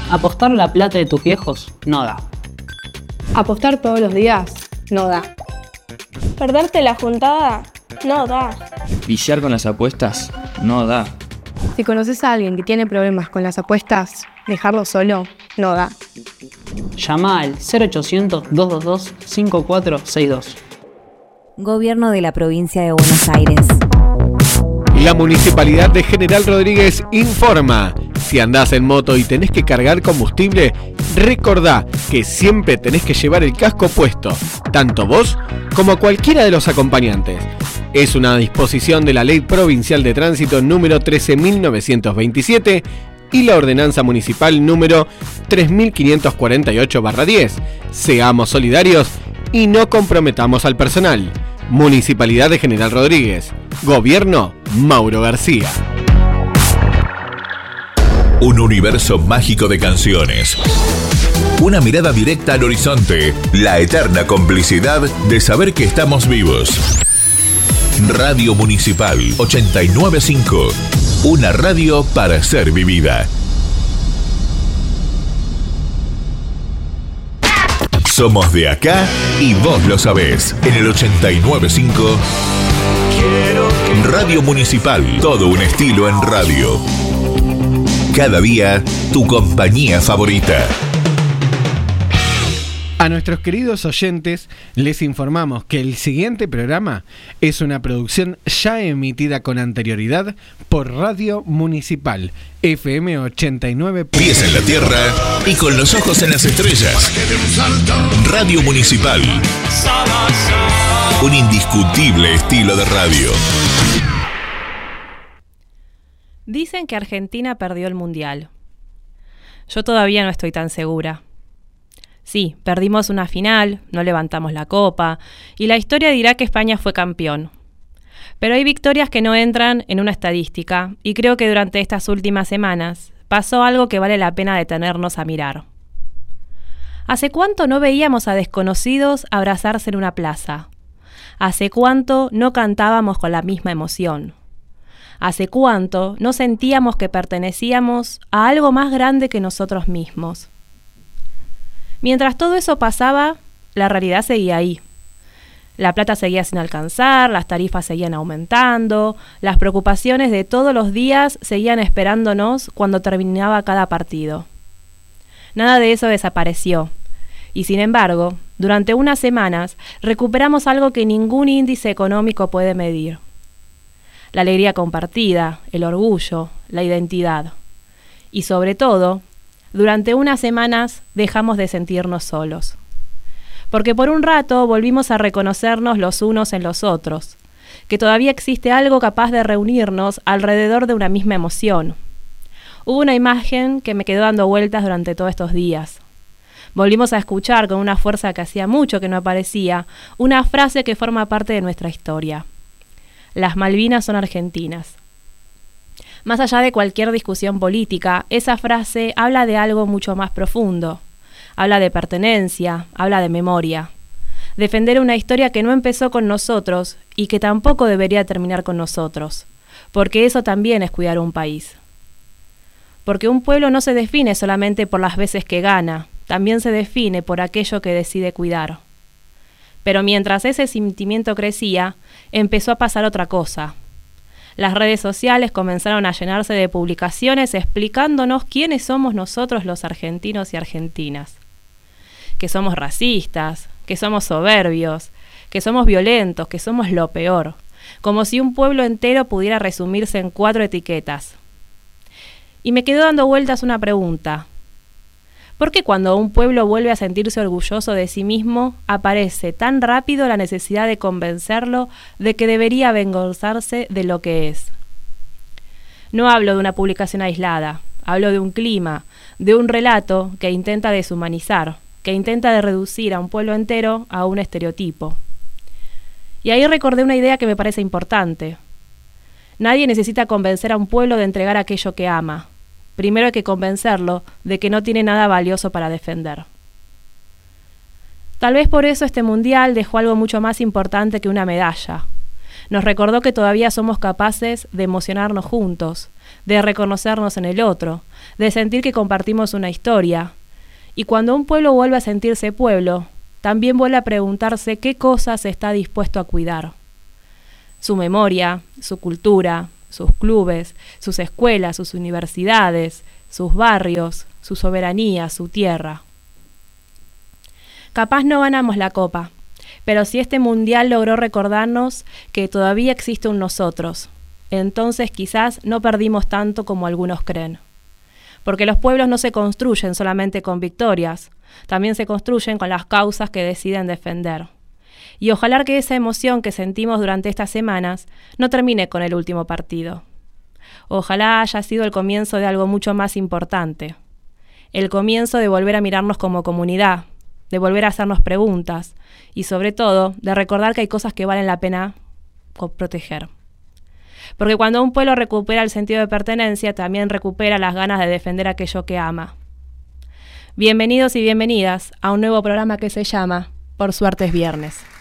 Apostar la plata de tus viejos no da. Apostar todos los días no da. Perderte la juntada no da. Viciar con las apuestas no da. Si conoces a alguien que tiene problemas con las apuestas, dejarlo solo no da. Llama al 0800-222-5462. Gobierno de la Provincia de Buenos Aires. La Municipalidad de General Rodríguez informa: si andás en moto y tenés que cargar combustible, recordá que siempre tenés que llevar el casco puesto, tanto vos como cualquiera de los acompañantes. Es una disposición de la Ley Provincial de Tránsito número 13.927 y la Ordenanza Municipal número 3.548/10. Seamos solidarios y no comprometamos al personal. Municipalidad de General Rodríguez. Gobierno Mauro García. Un universo mágico de canciones. Una mirada directa al horizonte. La eterna complicidad de saber que estamos vivos. Radio Municipal 89.5. Una radio para ser vivida. Somos de acá y vos lo sabés. En el 89.5 Radio Municipal. Todo un estilo en radio. Cada día, tu compañía favorita. A nuestros queridos oyentes les informamos que el siguiente programa es una producción ya emitida con anterioridad por Radio Municipal FM 89. Pies en la tierra y con los ojos en las estrellas. Radio Municipal. Un indiscutible estilo de radio. Dicen que Argentina perdió el Mundial. Yo todavía no estoy tan segura. Sí, perdimos una final, no levantamos la copa, y la historia dirá que España fue campeón. Pero hay victorias que no entran en una estadística, y creo que durante estas últimas semanas pasó algo que vale la pena detenernos a mirar. ¿Hace cuánto no veíamos a desconocidos abrazarse en una plaza? ¿Hace cuánto no cantábamos con la misma emoción? ¿Hace cuánto no sentíamos que pertenecíamos a algo más grande que nosotros mismos? Mientras todo eso pasaba, la realidad seguía ahí. La plata seguía sin alcanzar, las tarifas seguían aumentando, las preocupaciones de todos los días seguían esperándonos cuando terminaba cada partido. Nada de eso desapareció. Y sin embargo, durante unas semanas recuperamos algo que ningún índice económico puede medir. La alegría compartida, el orgullo, la identidad. Y sobre todo, durante unas semanas dejamos de sentirnos solos. Porque por un rato volvimos a reconocernos los unos en los otros, que todavía existe algo capaz de reunirnos alrededor de una misma emoción. Hubo una imagen que me quedó dando vueltas durante todos estos días. Volvimos a escuchar con una fuerza que hacía mucho que no aparecía, una frase que forma parte de nuestra historia. Las Malvinas son argentinas. Más allá de cualquier discusión política, esa frase habla de algo mucho más profundo. Habla de pertenencia, habla de memoria. Defender una historia que no empezó con nosotros y que tampoco debería terminar con nosotros, porque eso también es cuidar un país. Porque un pueblo no se define solamente por las veces que gana, también se define por aquello que decide cuidar. Pero mientras ese sentimiento crecía, empezó a pasar otra cosa. Las redes sociales comenzaron a llenarse de publicaciones explicándonos quiénes somos nosotros los argentinos y argentinas. Que somos racistas, que somos soberbios, que somos violentos, que somos lo peor. Como si un pueblo entero pudiera resumirse en 4 etiquetas. Y me quedó dando vueltas una pregunta. ¿Por qué cuando un pueblo vuelve a sentirse orgulloso de sí mismo, aparece tan rápido la necesidad de convencerlo de que debería avergonzarse de lo que es? No hablo de una publicación aislada, hablo de un clima, de un relato que intenta deshumanizar, que intenta de reducir a un pueblo entero a un estereotipo. Y ahí recordé una idea que me parece importante. Nadie necesita convencer a un pueblo de entregar aquello que ama. Primero hay que convencerlo de que no tiene nada valioso para defender. Tal vez por eso este mundial dejó algo mucho más importante que una medalla. Nos recordó que todavía somos capaces de emocionarnos juntos, de reconocernos en el otro, de sentir que compartimos una historia. Y cuando un pueblo vuelve a sentirse pueblo, también vuelve a preguntarse qué cosas está dispuesto a cuidar. Su memoria, su cultura, sus clubes, sus escuelas, sus universidades, sus barrios, su soberanía, su tierra. Capaz no ganamos la copa, pero si este mundial logró recordarnos que todavía existe un nosotros, entonces quizás no perdimos tanto como algunos creen. Porque los pueblos no se construyen solamente con victorias, también se construyen con las causas que deciden defender. Y ojalá que esa emoción que sentimos durante estas semanas no termine con el último partido. Ojalá haya sido el comienzo de algo mucho más importante. El comienzo de volver a mirarnos como comunidad, de volver a hacernos preguntas y sobre todo de recordar que hay cosas que valen la pena proteger. Porque cuando un pueblo recupera el sentido de pertenencia, también recupera las ganas de defender aquello que ama. Bienvenidos y bienvenidas a un nuevo programa que se llama Por Suerte es Viernes.